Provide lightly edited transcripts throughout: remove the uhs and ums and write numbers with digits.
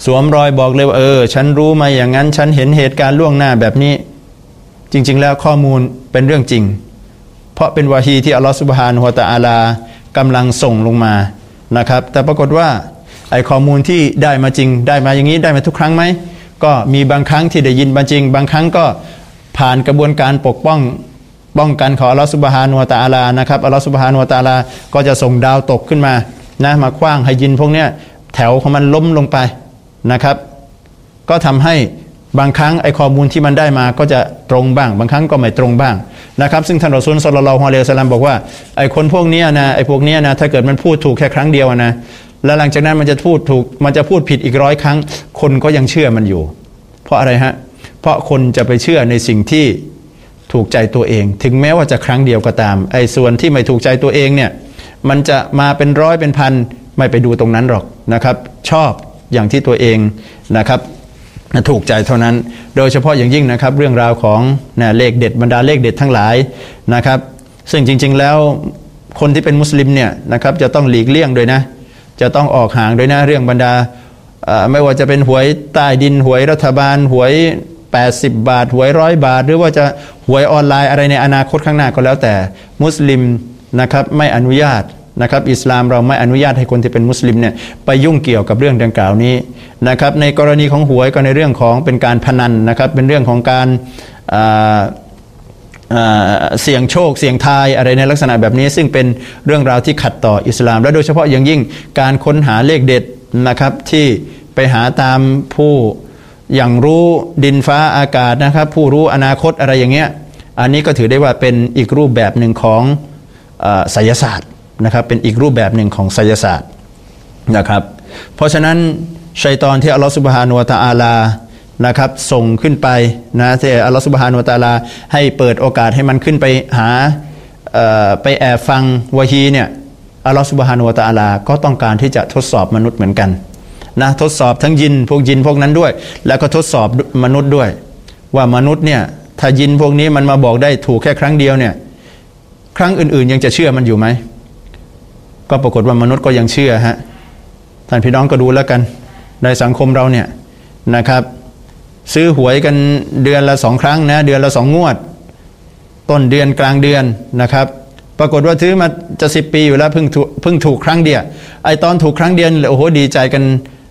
สวมรอยบอกเลยว่าฉันรู้มาอย่างนั้นฉันเห็นเหตุการณ์ล่วงหน้าแบบนี้จริงๆแล้วข้อมูลเป็นเรื่องจริงเพราะเป็นวาฮีที่อัลลอฮฺซุบฮานะฮูวะตะอาลากำลังส่งลงมานะครับแต่ปรากฏว่าไอ้ข้อมูลที่ได้มาจริงได้มาอย่างนี้ได้มาทุกครั้งไหมก็มีบางครั้งที่ได้ยินมาจริงบางครั้งก็ผ่านกระบวนการปกป้องกันของอัลลอฮฺซุบฮานะฮูวะตะอาลานะครับอัลลอฮฺซุบฮานะฮูวะตะอาลาก็จะส่งดาวตกขึ้นมานะมาขว้างให้ยินพวกเนี้ยแถวของมันล้มลงไปนะครับก็ทำให้บางครั้งไอ้ข้อมูลที่มันได้มาก็จะตรงบ้างบางครั้งก็ไม่ตรงบ้างนะครับซึ่งท่านรอซูลศ็อลลัลลอฮุอะลัยฮิวะซัลลัมบอกว่าไอ้คนพวกนี้นะไอ้พวกนี้นะถ้าเกิดมันพูดถูกแค่ครั้งเดียวนะแล้วหลังจากนั้นมันจะพูดถูกมันจะพูดผิดอีก100 ครั้งคนก็ยังเชื่อมันอยู่เพราะอะไรฮะเพราะคนจะไปเชื่อในสิ่งที่ถูกใจตัวเองถึงแม้ว่าจะครั้งเดียวก็ตามไอ้ส่วนที่ไม่ถูกใจตัวเองเนี่ยมันจะมาเป็นร้อยเป็นพันไม่ไปดูตรงนั้นหรอกนะครับชอบอย่างที่ตัวเองนะครับถูกใจเท่านั้นโดยเฉพาะอย่างยิ่งนะครับเรื่องราวของเลขเด็ดบรรดาเลขเด็ดทั้งหลายนะครับซึ่งจริงๆแล้วคนที่เป็นมุสลิมเนี่ยนะครับจะต้องหลีกเลี่ยงด้วยนะจะต้องออกห่างด้วยนะเรื่องบรรดาไม่ว่าจะเป็นหวยใต้ดินหวยรัฐบาลหวย80 บาทหวย100 บาทหรือว่าจะหวยออนไลน์อะไรในอนาคตข้างหน้าก็แล้วแต่มุสลิมนะครับไม่อนุญาตนะครับอิสลามเราไม่อนุญาตให้คนที่เป็นมุสลิมเนี่ยไปยุ่งเกี่ยวกับเรื่องดังกล่าวนี้นะครับในกรณีของหวยก็ในเรื่องของเป็นการพนันนะครับเป็นเรื่องของการเสี่ยงโชคเสี่ยงทายอะไรในลักษณะแบบนี้ซึ่งเป็นเรื่องราวที่ขัดต่ออิสลามและโดยเฉพาะอย่างยิ่งการค้นหาเลขเด็ดนะครับที่ไปหาตามผู้อย่างรู้ดินฟ้าอากาศนะครับผู้รู้อนาคตอะไรอย่างเงี้ยอันนี้ก็ถือได้ว่าเป็นอีกรูปแบบหนึ่งของไสยศาสตร์นะครับเป็นอีกรูปแบบหนึ่งของไสยศาสตร์นะครับเพราะฉะนั้นชัยฏอนที่อัลลอฮฺซุบฮานะฮูวะตะอาลานะครับส่งขึ้นไปนะที่อัลลอฮฺซุบฮานะฮูวะตะอาลาให้เปิดโอกาสให้มันขึ้นไปหาไปแอบฟังวะฮีเนี่ยอัลลอฮฺซุบฮานะฮูวะตะอาลาก็ต้องการที่จะทดสอบมนุษย์เหมือนกันนะทดสอบทั้งยินพวกนั้นด้วยแล้วก็ทดสอบมนุษย์ด้วยว่ามนุษย์เนี่ยถ้ายินพวกนี้มันมาบอกได้ถูกแค่ครั้งเดียวเนี่ยครั้งอื่นๆยังจะเชื่อมันอยู่ไหมก็ปรากฏว่ามนุษย์ก็ยังเชื่อฮะท่านพี่น้องก็ดูแล้วกันในสังคมเราเนี่ยนะครับซื้อหวยกันเดือนละ2 ครั้งนะเดือนละ2 งวดต้นเดือนกลางเดือนนะครับปรากฏว่าซื้อมาจะ10 ปีอยู่แล้วเพิ่งถูกครั้งเดียวไอตอนถูกครั้งเดียวโอ้โหดีใจกัน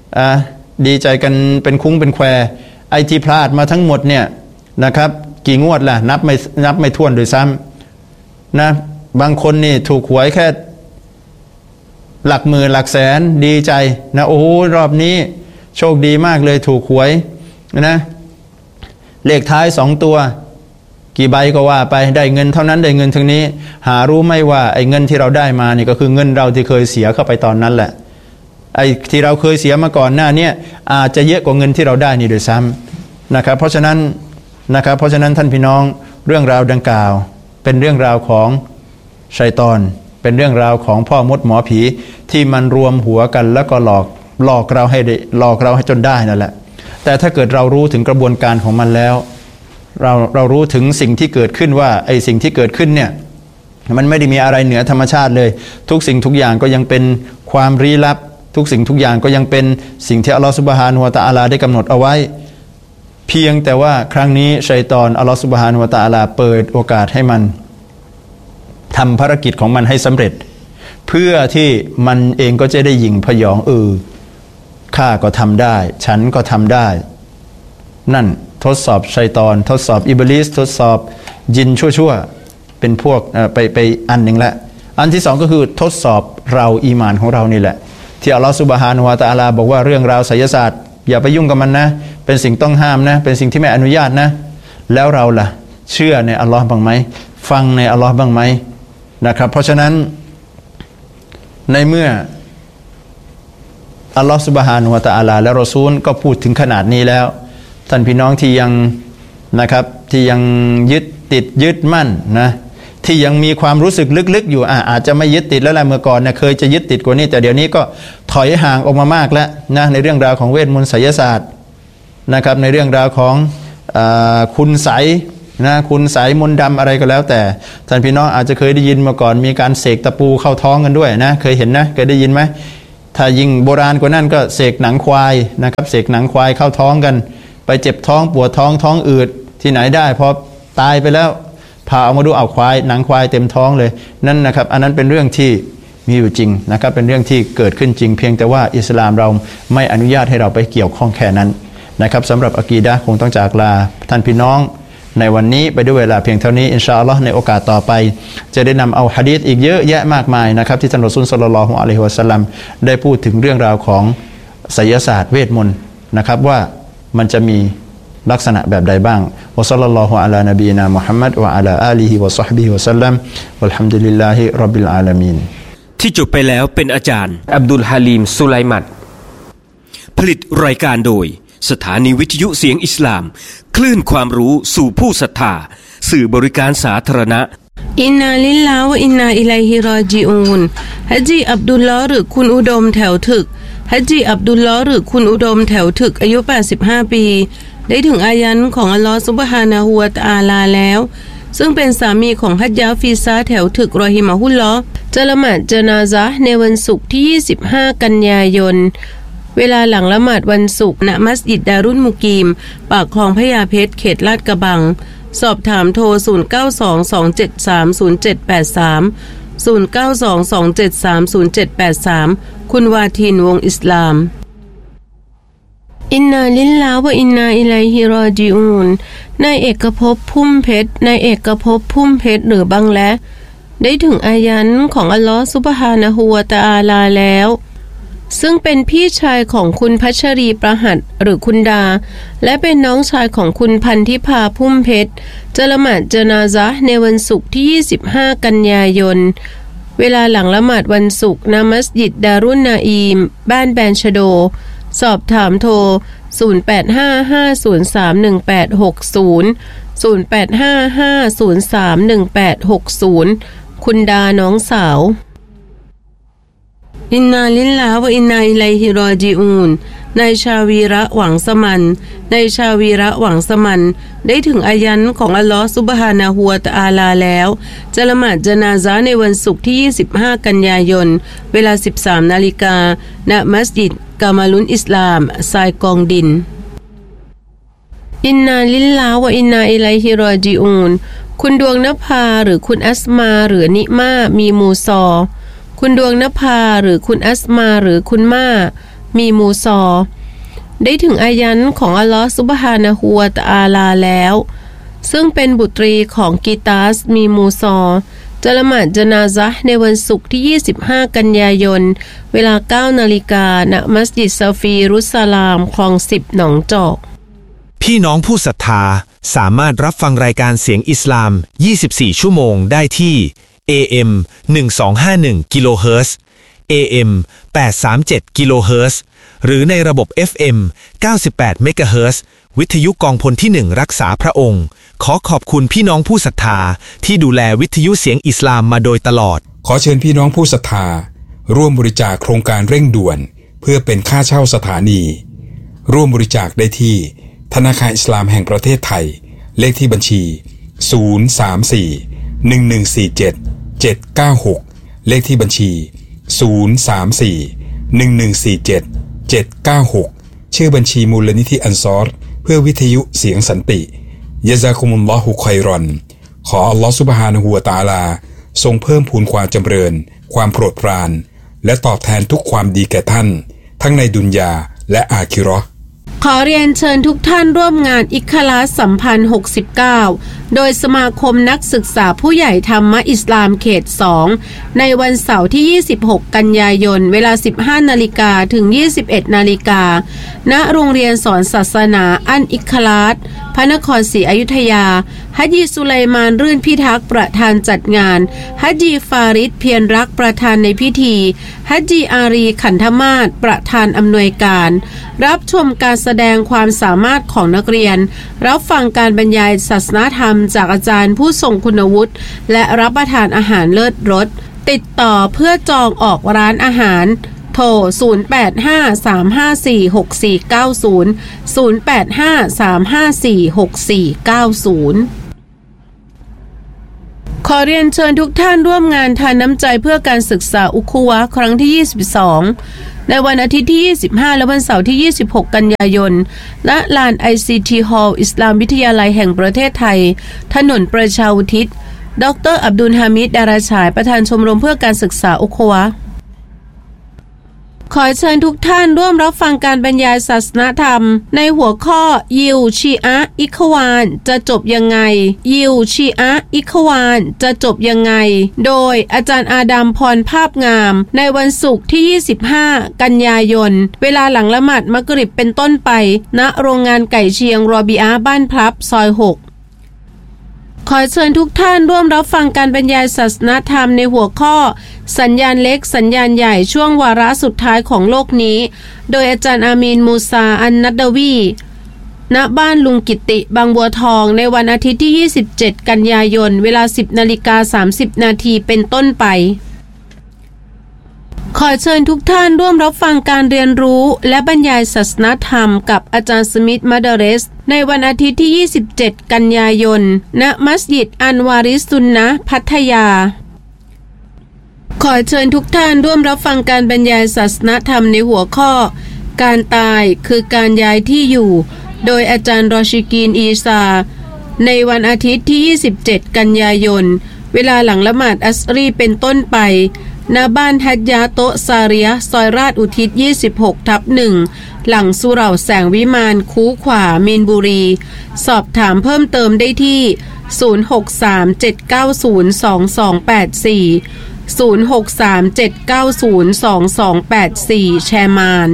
เป็นคุ้งเป็นแควไอที่พลาดมาทั้งหมดเนี่ยนะครับกี่งวดล่ะนับไม่ถ้วนโดยซ้ำนะบางคนนี่ถูกหวยแค่หลักหมื่นหลักแสนดีใจนะโอ้โหรอบนี้โชคดีมากเลยถูกหวยนะเลขท้าย2 ตัวกี่ใบก็ว่าไปได้เงินเท่านั้นได้เงินทั้งนี้หารู้ไหมว่าไอ้เงินที่เราได้มานี่ก็คือเงินเราที่เคยเสียเข้าไปตอนนั้นแหละไอ้ที่เราเคยเสียมาก่อนหน้านี้อาจจะเยอะกว่าเงินที่เราได้นี่โดยซ้ำนะครับเพราะฉะนั้นท่านพี่น้องเรื่องราวดังกล่าวเป็นเรื่องราวของชัยฏอนเป็นเรื่องราวของพ่อมดหมอผีที่มันรวมหัวกันแล้วก็หลอกเราให้จนได้นั่นแหละแต่ถ้าเกิดเรารู้ถึงกระบวนการของมันแล้วเรารู้ถึงสิ่งที่เกิดขึ้นว่าไอ้สิ่งที่เกิดขึ้นเนี่ยมันไม่ได้มีอะไรเหนือธรรมชาติเลยทุกสิ่งทุกอย่างก็ยังเป็นความลี้ลับทุกสิ่งทุกอย่างก็ยังเป็นสิ่งที่อัลลอฮฺซุบฮานะฮูวะตะอาลาได้กำหนดเอาไว้เพียงแต่ว่าครั้งนี้ชัยฏอนอัลลอฮฺซุบฮานะฮูวะตะอาลาเปิดโอกาสให้มันทำภารกิจของมันให้สำเร็จเพื่อที่มันเองก็จะได้หยิ่งพยองข้าก็ทำได้ฉันก็ทำได้นั่นทดสอบชัยฏอนทดสอบอิบลิสทดสอบยินชั่วเป็นพวกไปอันหนึ่งละอันที่2ก็คือทดสอบเราอีหม่านของเรานี่แหละที่อัลลอฮฺซุบฮานะฮูวะตะอาลาบอกว่าเรื่องราวไสยศาสตร์อย่าไปยุ่งกับมันนะเป็นสิ่งต้องห้ามนะเป็นสิ่งที่ไม่อนุญาตนะแล้วเราล่ะเชื่อในอัลลอฮ์บ้างไหมฟังในอัลลอฮ์บ้างไหมนะครับเพราะฉะนั้นในเมื่ออัลลอฮฺซุบฮานะฮูวะตะอาลาและรอซูลก็พูดถึงขนาดนี้แล้วท่านพี่น้องที่ยังนะครับที่ยังยึดมั่นนะที่ยังมีความรู้สึกลึกๆอยู่อาจจะไม่ยึดติดแล้วแหละเมื่อก่อนเนี่ยเคยจะยึดติดกว่านี้แต่เดี๋ยวนี้ก็ถอยห่างออกมามากแล้วนะในเรื่องราวของเวทมนต์ไสยศาสตร์นะครับในเรื่องราวของคุณไสยนะคุณไสยมนต์ดำอะไรก็แล้วแต่ท่านพี่น้องอาจจะเคยได้ยินมาก่อนมีการเสกตะปูเข้าท้องกันด้วยนะเคยเห็นนะเคยได้ยินไหมถ้ายิ่งโบราณกว่านั้นก็เสกหนังควายนะครับเสกหนังควายเข้าท้องกันไปเจ็บท้องปวดท้องท้องอืดที่ไหนได้พอตายไปแล้วพาเอามาดูเอาควายหนังควายเต็มท้องเลยนั่นนะครับอันนั้นเป็นเรื่องที่มีอยู่จริงนะครับเป็นเรื่องที่เกิดขึ้นจริงเพียงแต่ว่าอิสลามเราไม่อนุญาตให้เราไปเกี่ยวข้องแค่นั้นนะครับสำหรับอะกีดะห์คงต้องจากลาท่านพี่น้องในวันนี้ไปด้วยเวลาเพียงเท่านี้อินชาอัลลอฮ์ในโอกาสต่อไปจะได้นำเอาหะดีษอีกเยอะแยะมากมายนะครับที่ท่านรอซูลศ็อลลัลลอฮุอะลัยฮิวะซัลลัมได้พูดถึงเรื่องราวของไสยศาสตร์เวทมนต์นะครับว่ามันจะมีลักษณะแบบใดบ้างวะศ็อลลัลลอฮุอะลานบีนามุฮัมมัดวะอะลาอาลีฮิวะศอฮบิฮิวะซัลลัมวัลฮัมดุลิลลาฮิร็อบบิลอาลามีนที่จบไปแล้วเป็นอาจารย์อับดุลฮาลีมสุไลมัดผลิตรายการโดยสถานีวิทยุเสียงอิสลามคลื่นความรู้สู่ผู้ศรัทธาสื่อบริการสาธารณะอินนาลิลลาฮ์วะอินนาอิลัยฮิรอญิอูนฮะจีอับดุลลอฮ์หรือคุณอุดมแถวถึกฮะจีอับดุลลอฮ์หรือคุณอุดมแถวถึกอายุ85ปีได้ถึงอายันของอัลลอฮ์ซุบฮานะฮูวะตะอาลาแล้วซึ่งเป็นสามีของฮัจญะฟีซาแถวถึกรอฮิมะฮุลลอฮ์จะละหมาดญะนาซะห์ในวันศุกร์ที่25กันยายนเวลาหลังละหมาดวันศุกร์ณมัสยิดดารุนมุกีมปากคลองพญาเพชรเขตลาดกระบังสอบถามโทร0922730783 คุณวาทินวงอิสลามอินนาลิลลาฮ์วะอินนาอิลัยฮิรอญิอูนนายเอกภพพุ่มเพชรนายเอกภพพุ่มเพชรหรือบังและได้ถึงอายันของอัลลอฮ์ซุบฮานะฮูวะตะอาลาแล้วซึ่งเป็นพี่ชายของคุณพัชรีประหัตหรือคุณดาและเป็นน้องชายของคุณพันธิพาพุ่มเพชรจะละหมาดญะนาซะห์ในวันศุกร์ที่25กันยายนเวลาหลังละหมาดวันศุกร์ณมัสยิดดารุนนาอีมบ้านแบนชโดสอบถามโทร0855031860 คุณดาน้องสาวอินนาลิลลาฮ์วะอินนาอิลัยฮิรอญิอูนนายชาวีระหวังสมันนายชาวีระหวังสมันได้ถึงอายันของอัลลอฮ์ซุบฮานะฮูวะตะอาลาแล้วจะละหมาดญะนาซะห์ในวันศุกร์ที่25กันยายนเวลา 13:00 น.ณมัสยิดกามาลุนอิสลามทรายกองดินอินนาลิลลาฮ์วะอินนาอิลัยฮิรอญิอูนคุณดวงนภาหรือคุณอัสมาหรือนิมามีมูซอคุณดวงนภาหรือคุณอัสมาหรือคุณม่ามีมูซอได้ถึงอายันของอัลลอฮ์ซุบฮานะฮูวะตะอาลาแล้วซึ่งเป็นบุตรีของกีตาสมีมูซอจะละหมาดญะนาซะห์ในวันศุกร์ที่25กันยายนเวลา 9:00 น.ณมัสยิดซาฟีรุสลามคลอง10หนองจอกพี่น้องผู้ศรัทธาสามารถรับฟังรายการเสียงอิสลาม24ชั่วโมงได้ที่AM 1251กิโลเฮิรตซ์ AM 837กิโลเฮิรตซ์หรือในระบบ FM 98เมกะเฮิรตซ์วิทยุกองพลที่1รักษาพระองค์ขอขอบคุณพี่น้องผู้ศรัทธาที่ดูแลวิทยุเสียงอิสลามมาโดยตลอดขอเชิญพี่น้องผู้ศรัทธาร่วมบริจาคโครงการเร่งด่วนเพื่อเป็นค่าเช่าสถานีร่วมบริจาคได้ที่ธนาคารอิสลามแห่งประเทศไทยเลขที่บัญชี034-1147-796เลขที่บัญชี034-1147-796ชื่อบัญชีมูลนิธิอันซอรเพื่อวิทยุเสียงสันติยะซากุมุลลอฮุค็อยรอนขออัลลอฮฺซุบฮานะฮูวะตะอาลาทรงเพิ่มพูนความจำเริญความโปรดปรานและตอบแทนทุกความดีแก่ท่านทั้งในดุนยาและอาคิเราะห์ขอเรียนเชิญทุกท่านร่วมงานอิคลาสสัมพันธ์69โดยสมาคมนักศึกษาผู้ใหญ่ธรรมะอิสลามเขต2ในวันเสาร์ที่26กันยายนเวลา 15:00 น.ถึง 21:00 น.ณโรงเรียนสอนศาสนาอันอิคลาสพระนครศรีอยุธยาฮัจญีสุไลมานรื่นพิทักษ์ประธานจัดงานฮัจญีฟาริดเพียรรักประธานในพิธีฮัจญีอารีขันธมาศประธานอำนวยการรับชมการแสดงความสามารถของนักเรียนรับฟังการบรรยายศาสนธรรมจากอาจารย์ผู้ทรงคุณวุฒิและรับประทานอาหารเลิศรสติดต่อเพื่อจองออกร้านอาหารโทร0853546490 ขอเรียนเชิญทุกท่านร่วมงานทานน้ำใจเพื่อการศึกษาอุคุวะครั้งที่22 ในวันอาทิตย์ที่25และวันเสาร์ที่26กันยายนณลาน ICT Hall อิสลามวิทยาลัยแห่งประเทศไทยถนนประชาอุทิศดร.อับดุลฮามิด ดาราฉายประธานชมรมเพื่อการศึกษาอุควะห์ขอเชิญทุกท่านร่วมรับฟังการบรรยายศาสนธรรมในหัวข้อยิวชีอะอิควานจะจบยังไงยิวชีอะอิควานจะจบยังไงโดยอาจารย์อาดัมพรภาพงามในวันศุกร์ที่25กันยายนเวลาหลังละหมาดมักริบเป็นต้นไปณโรงงานไก่เชียงรอบิอาบ้านพลับซอย6ขอเชิญทุกท่านร่วมรับฟังการบรรยายศาสนธรรมในหัวข้อสัญญาณเล็กสัญญาณใหญ่ช่วงวาระสุดท้ายของโลกนี้โดยอาจารย์อามีนมูซาอันนัดดาวีณบ้านลุงกิติบางบัวทองในวันอาทิตย์ที่27กันยายนเวลา 10:30 นาทีเป็นต้นไปขอเชิญทุกท่านร่วมรับฟังการเรียนรู้และบรรยายศาสนธรรมกับอาจารย์สมิธมัดเรสในวันอาทิตย์ที่27กันยายนณมัสยิดอันวาริสซุนนะห์พัทยาขอเชิญทุกท่านร่วมรับฟังการบรรยายศาสนธรรมในหัวข้อการตายคือการย้ายที่อยู่โดยอาจารย์รอชิกีนอีซาในวันอาทิตย์ที่27กันยายนเวลาหลังละหมาดอัสรีเป็นต้นไปณบ้านฮัจญาโตะซาเรียซอยราชอุทิศ 26/1 หลังสุเหร่าแสงวิมานคูขวามีนบุรีสอบถามเพิ่มเติมได้ที่ 063-790-2284 063-790-2284 แชร์มาน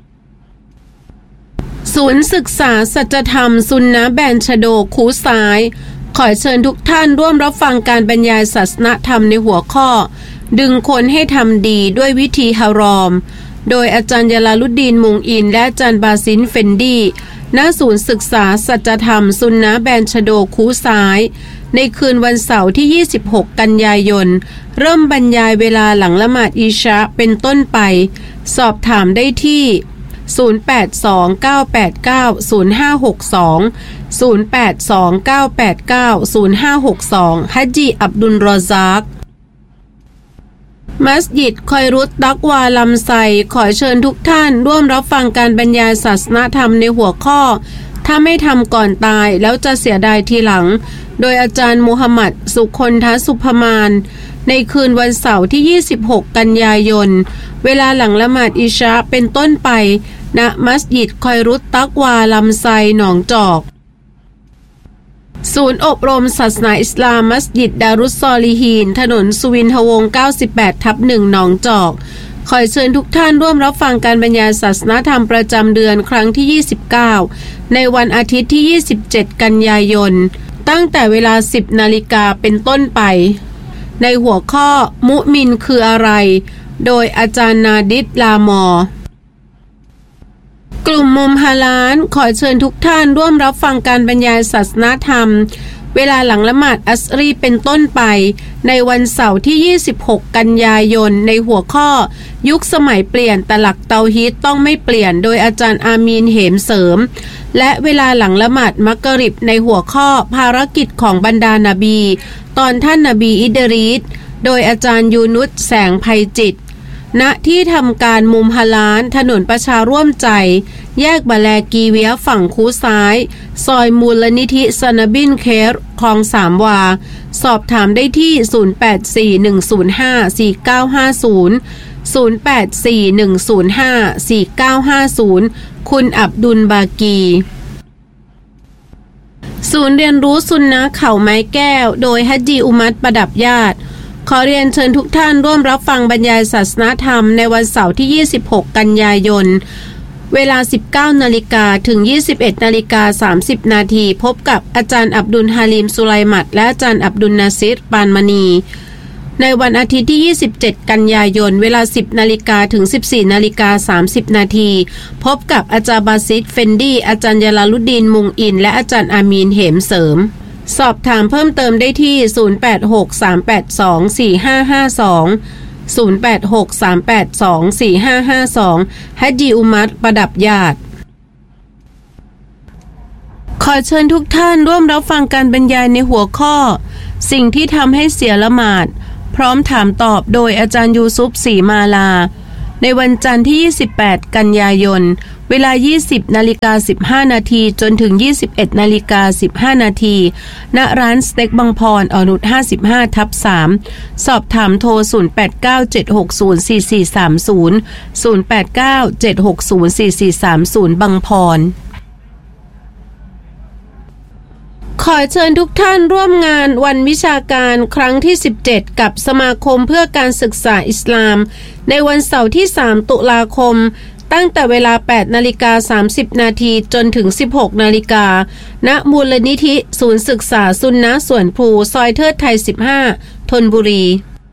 ศูนย์ศึกษาสัจธรรมซุนนะห์แบนชโดคูซ้ายขอเชิญทุกท่านร่วมรับฟังการบรรยายศาสนธรรมในหัวข้อดึงคนให้ทำดีด้วยวิธีฮารอมโดยอาจารย์ยาลาลุดดีนมุงอินและอาจารย์บาซินเฟนดีณศูนย์ศึกษาสัจธรรมซุนนะห์แบนชโดคูซ้ายในคืนวันเสาร์ที่26กันยายนเริ่มบรรยายเวลาหลังละหมาดอิชาเป็นต้นไปสอบถามได้ที่ 082-989-0562 082-989-0562 ฮัจญีอับดุลรอซากมัสยิดคอยรุตตักวาลำไซขอเชิญทุกท่านร่วมรับฟังการบรรยายศาสนธรรมในหัวข้อถ้าไม่ทำก่อนตายแล้วจะเสียดายทีหลังโดยอาจารย์มูฮัมหมัดสุคนทสุภมานในคืนวันเสาร์ที่26กันยายนเวลาหลังละหมาดอิชาเป็นต้นไปณมัสยิดคอยรุตตักวาลำไซหนองจอกศูนย์อบรมศาสนาอิสลามมัสยิดดารุสซอลิฮีนถนนสุวินทวงศ์ 98/1 หนองจอกขอเชิญทุกท่านร่วมรับฟังการบรรยายศาสนธรรมประจำเดือนครั้งที่29ในวันอาทิตย์ที่27กันยายนตั้งแต่เวลา 10 นาฬิกาเป็นต้นไปในหัวข้อมุมินคืออะไรโดยอาจารย์นาดิษลามอกลุ่มมุมฮาลาลขอเชิญทุกท่านร่วมรับฟังการบรรยายศาสนธรรมเวลาหลังละหมาดอัสรีเป็นต้นไปในวันเสาร์ที่26กันยายนในหัวข้อยุคสมัยเปลี่ยนแต่หลักเตาฮีดต้องไม่เปลี่ยนโดยอาจารย์อามีนเหมเสริมและเวลาหลังละหมาดมักริบในหัวข้อภารกิจของบรรดานบีตอนท่านนบีอิดรีสโดยอาจารย์ยูนุสแสงไพจิตณที่ทำการมุมฮาลาลถนนประชาร่วมใจแยกบะแลกีเวียฝั่งคูซ้ายซอยมูลนิธิซานาบินเคร์คลอง3วาสอบถามได้ที่ 0841054950 คุณอับดุลบากีศูนย์เรียนรู้ซุนนะห์เขาไม้แก้วโดยฮัจญีอุมัตประดับญาติขอเรียนเชิญทุกท่านร่วมรับฟังบรรยายศาสนธรรมในวันเสาร์ที่26กันยายนเวลา 19 นาฬิกาถึง 21 นาฬิกา 30 นาทีพบกับอาจารย์อับดุลฮาลิมสุไลมัดและอาจารย์อับดุลนาซิรปานมณีในวันอาทิตย์ที่27กันยายนเวลา 10 นาฬิกาถึง 14 นาฬิกา 30 นาทีพบกับอาจารย์บาซิดเฟนดีอาจารย์ยาลาลุดดีนมุงอินและอาจารย์อามีนเหมเสริมสอบถามเพิ่มเติมได้ที่ 086-382-4552 086-382-4552 ฮัจญีอุมัตประดับญาติขอเชิญทุกท่านร่วมรับฟังการบรรยายในหัวข้อสิ่งที่ทำให้เสียละหมาดพร้อมถามตอบโดยอาจารย์ยูซุฟศรีมาลาในวันจันทร์ที่28กันยายนเวลา 20:15 นาทีจนถึง 21:15 นาทีณร้านสเต็กบางพรอ่อนนุช 55/3 สอบถามโทร 0897604430 0897604430 บางพรขอเชิญทุกท่านร่วมงานวันวิชาการครั้งที่17กับสมาคมเพื่อการศึกษาอิสลามในวันเสาร์ที่3ตุลาคมตั้งแต่เวลา 8:30 นาทีจนถึง 16 นาฬิกาณมูลนิธิศูนย์ศึกษาซุนนะห์สวนพลูซอยเทิดไทย15ธนบุรี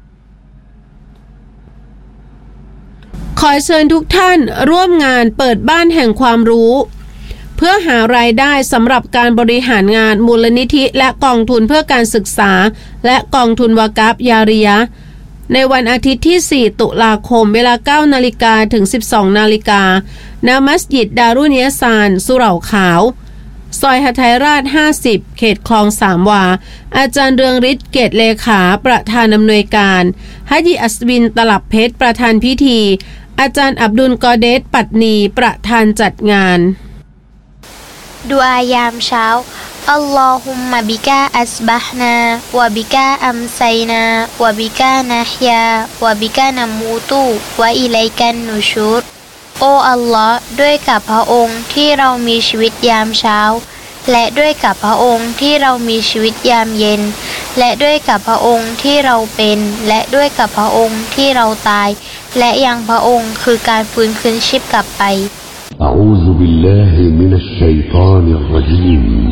ขอเชิญทุกท่านร่วมงานเปิดบ้านแห่งความรู้เพื่อหารายได้สำหรับการบริหารงานมูลนิธิและกองทุนเพื่อการศึกษาและกองทุนวากาฟยาริยะห์ในวันอาทิตย์ที่4ตุลาคมเวลา 9 นาฬิกาถึง 12 นาฬิกาณมัสยิดดารุนิยซานสุเหร่าขาวซอยหทัยราช50เขตคลอง3วาอาจารย์เรืองฤทธิ์เกตเลขาประธานอำนวยการฮะญิอัสวินตลับเพชรประธานพิธีอาจารย์อับดุลกอเดสปัตนีประธานจัดงานดุอายามเช้าอัลลอฮุมมะบิกาอัสบะฮ์นาวะบิกาอัมไซนาวะบิกานะฮยาวะบิกานะมูตุวะอิลัยกันนุชูรโออัลลอฮ์ด้วยกับพระองค์ที่เรามีชีวิตยามเช้าและด้วยกับพระองค์ที่เรามีชีวิตยามเย็นและด้วยกับพระองค์ที่เราเป็นและด้วยกับพระองค์ที่เราตายและยังพระองค์คือการฟื้นคืนชีพกลับไป أعوذ بالله من الشيطان الرجيم